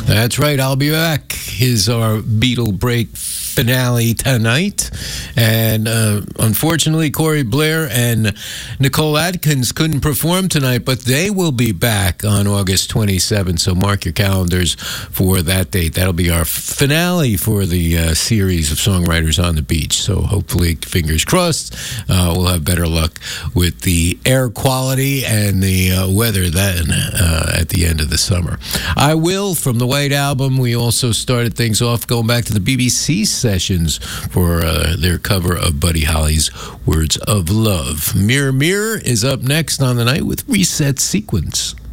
That's right. I'll be back. Is our Beatle break finale tonight. And unfortunately, Corey Blair and Nicole Atkins couldn't perform tonight, but they will be back on August 27th. So mark your calendars for that date. That'll be our finale for the series of Songwriters on the Beach. So hopefully, fingers crossed, we'll have better luck with the air quality and the weather then at the end of the summer. I Will from the White Album. We also started things off going back to the BBC sessions for their cover of Buddy Holly's Words of Love. Mirror Mirror is up next on the night with Reset Sequence.